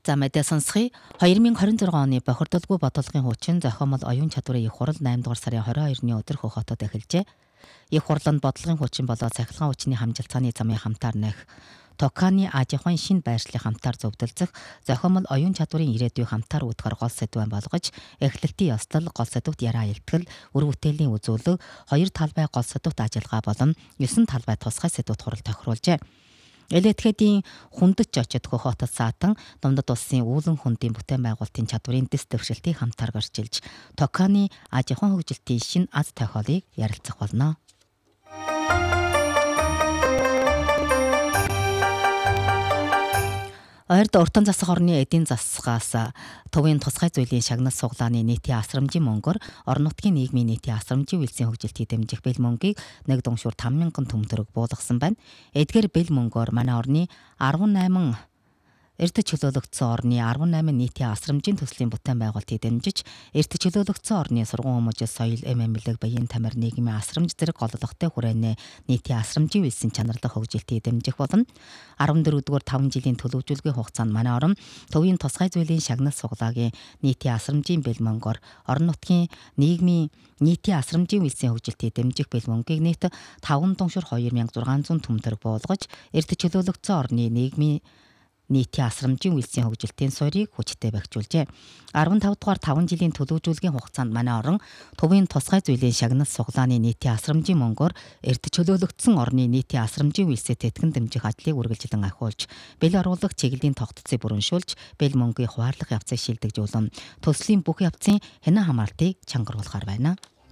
За мэдээ сонсхий 2026 оны бохирдолгүй бодлогын хүчин зохиомол оюун чадварын их хурал 8 дугаар сарын 22-ны өдөр Хөх хотод эхэлжээ. Их хурланд бодлогын хүчин болоод цахилгаан хүчний хамжилтгааны замын хамтаар нэх Токаны Ажихуйн шинэ байршлыг хамтаар зөвдөлцөх зохиомол оюун чадварын ирээдүйг хамтаар үүдгэр гол сэдвэн болгож эхлэлтийн ёслол гол сэдвт яраа илтгэл үр бүтээлийн үзүүлэг 2 талбай гол сэдвт ажиллагаа болон 9 талбай тусгай сэдвт хурал тохируулжээ. Элэтгэдийн хүндэж очид Хөх хотод саатан Дундад улсын үүлэн хүндийн бүтээн байгуулалтын чадварын дэс дэвшилтийг хамтаар гарчилж Токаны Ажихуйн хөгжилтийн шинэ аз тохиолыг ярилцах болно. Ойрд уртан засах орны эдийн засгаас төвийн тусгай зүйлийн шагнал суглааны нийтийн асрамжийн мөнгөөр орон нутгийн нийгмийн нийтийн асрамжийн үйлсийн хөгжилтийг дэмжих бэл мөнгийг нэг дуншуур 5,000 төм төгрөг буулгасан байна. Эдгээр бэл мөнгөөр манай орны 18 эрт чөлөөлөгдсөн орны 18 нийтийн асрамжийн төслийн бүтээн байгуулалтыг дэмжиж, эрт чөлөөлөгдсөн орны сургууль хүмүүжил соёл эмэмлэг баян тамир нийгмийн асрамж зэрэг голлогтой хүрээнэ нийтийн асрамжийн үйлсийн чанарлах хөгжилтийг дэмжих болон 14-р 5 жилийн төлөвлөжүүлгийн хугацаанд манай орон төвийн тусгай зүйлийн шагнал сугалаагийн нийтийн асрамжийн бэл мөнгөөр орон нутгийн нийгмийн нийтийн асрамжийн үйлсийн хөгжилтийг дэмжих бэл мөнгийг нийт 5 дуншуур 2,600 төм төгрөг буулгаж, эрт чөлөөлөгдсөн орны нийгмийн нийтийн асрамжийн үйлсийн хөгжилтийн суурийг хүчтэй багжуулжээ. 15 дугаар 5 жилийн төлөвлөжүүлгийн хугацаанд манай орон төвийн тусгай зүйлийн шагнал сугалааны нийтийн асрамжийн мөнгөөр эрт чөлөөлөгдсөн орны нийтийн асрамжийн үйлсээ тэтгэн дэмжих ажлыг үргэлжлэн ахиулж, бэл оруулах чиглэлийн тогтцыг бүрэншүүлж, бэл мөнгийн хуваарлах явцыг шилдэгжүүлэн, төслийн бүх явцын хянан хамгаалтыг чангаруулахаар байна.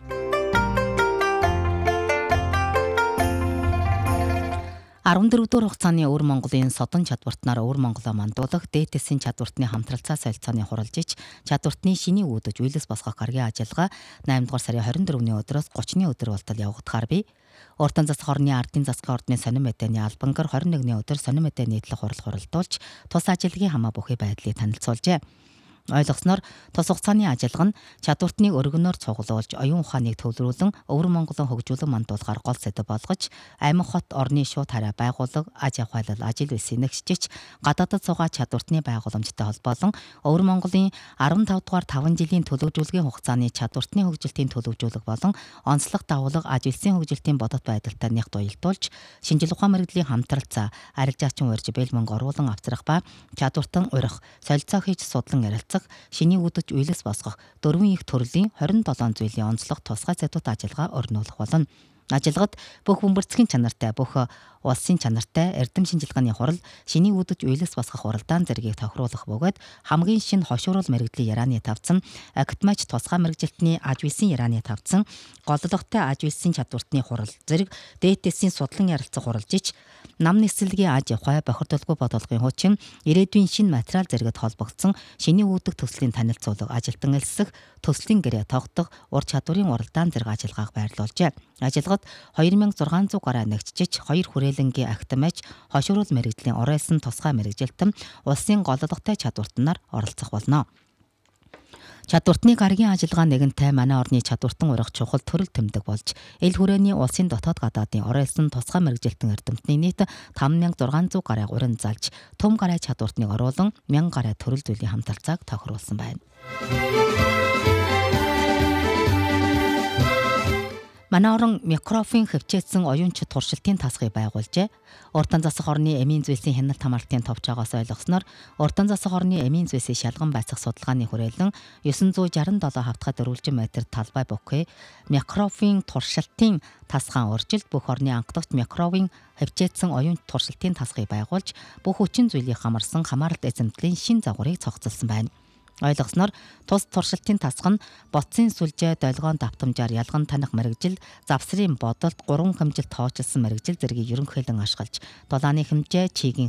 14-р хугацааны өвөр Монголын содон чадвартнаар өвөр Монголоо мандуулах дээтэсийн чадвартны хамтралцаа солилцооны хуралжиж, чадвартны шиний үүдэж үйлс босгох гарагийн ажиллагаа 8 дугаар сарын 24-ний өдрөөс 30-ны өдөр болтол явагдахаар бий. Уртан засах орны ардын засгийн ордны сонин мэдээний албангар 21-ний өдөр сонин мэдээ нийтлэх хурал хуралдуулж, тус ажиллагийн хамаа бүхий байдлыг танилцуулжээ. Ойлгосноор тус хугацааны ажиллагаа нь чадвартныг өргөнөөр цуглуулж, оюун ухааныг төвлөрүүлэн өвөр Монголын хөгжүүлэн мандуулахаар гол сэдэв болгож, Аймаг хот орны шууд хараа байгууллага, аж ахуйлал, ажил үйлсийн нэгжч, гадаадд суугаа чадвартны байгууламжтай холбоолон өвөр Монголын 15 дугаар 5 жилийн төлөвлөжүүлгийн хугацааны чадвартны хөгжилтийн төлөвлөжүүлэг болон онцлог давуулга аж үйлсийн хөгжилтийн бодит байдалтай нягт уялдуулж, шинжил ухаан мэргэжлийн хамтралцаа, арилжаачин урьж бэл мөнгө оруулан авчрах ба чадвартан урих, солилцоо хийж судлан ярилцах, шиний үүдэж үйлс босгох 4 их төрлийн 27 зүйлийн онцлог тусгай сэдвүүд ажиллагаа өрнүүлэх болно. Ажиллагад бүх бөмбөрцгийн чанартай, бүх улсын чанартай эрдэм шинжилгээний хурал, шиний үүдэж үйлс босгох хуралдаан зэргийг тохируулах бөгөөд хамгийн шинэ хошуурал мэргэжлийн ярааны тавцсан, актмач тусгай мэргэжилтний аж үйлсийн ярааны тавцсан, голлогтой аж үйлсийн чадвартны хурал зэрэг дээтэсийн судлан ярилцах хуралжиж, нам нислэгийн аж ахуй бохирдолгүй бодлогын хүчин, ирээдүйн шинэ материал зэрэгт холбогдсон шиний үүдэх төслийн танилцуулга, ажилтан элсэх, төслийн гэрээ тогтох, ур чадварын уралдаан зэрэг ажиллагааг байрлуулжээ. Ажиллагад 2600 гараа нэгжиж, 2 хүрээлэнгийн актмач, хошуурал мэргэжлийн оройсон тусгай мэргэжилтэн, улсын голлогтой чадвартнаар оролцох болно. Чадвартны гарагийн ажиллагаа нэгэнтэй манай орны чадвартан урих чухал төрөл тэмдэг болж, эл хүрээний улсын дотоод гадаадын оройсон тусгай мэргэжилтэн эрдэмтний нийт 5600 гараа урин залж, төм гараа чадвартныг оруулан 1000 гараа төрөл зүйлийн хамталцааг тохируулсан байна. Манай орон микрофон хөвчээсэн оюунчид туршилтын тасгыг байгуулжээ. Уртан засах орны эмийн зүйлсийн хяналт хамгаалтын товчоогоос ойлгосноор уртан засах орны эмийн зүйлсийн шалган байцах судалгааны хүрээлэн 967 хавтгай дөрвөлжин метр талбай бүхий микрофон туршилтын тасгаан уржилт бүх орны анхдагч микрофон хөвчээсэн оюун туршилтын тасгыг байгуулж, бүх хүчин зүйлийг хамарсан хамааралт эзэмтлийн шин загварыг цогцолсон байна. Ойлгосноор тус туршилтын тасган боцсын сүлжээ долгион давтамжаар ялган таних мэргэжил, завсрын бодолд 3 хэмжилт тоочилсан мэргэжил зэргийг ерөнхийлөн ашиглаж, дулааны хэмжээ, чигийн